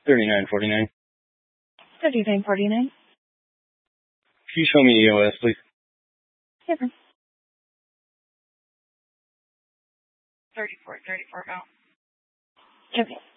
3949. 3949. Can you show me EOS, please? Yeah. 34 now. Okay.